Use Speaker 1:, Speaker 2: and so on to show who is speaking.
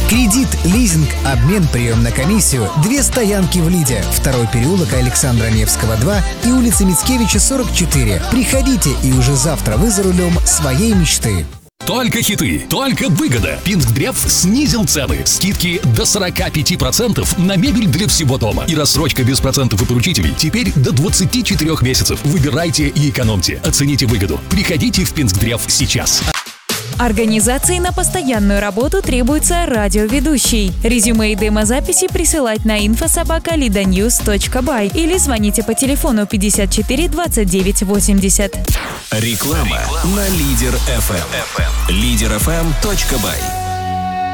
Speaker 1: Кредит, лизинг, обмен, прием на комиссию. 2 стоянки в Лиде. 2-й переулок Александра Невского, 2 и улица Мицкевича, 44. Приходите, и уже завтра вы за рулем своей мечты.
Speaker 2: Только хиты, только выгода. Пинсдрев снизил цены. Скидки до 45% на мебель для всего дома. И рассрочка без процентов и поручителей теперь до 24 месяцев. Выбирайте и экономьте. Оцените выгоду. Приходите в Пинсдрев сейчас.
Speaker 3: Организации на постоянную работу требуется радиоведущий. Резюме и демозаписи присылать на info@lidanews.by или звоните по телефону 54 29 80.
Speaker 4: Реклама на Лидер FM. Liderfm.by.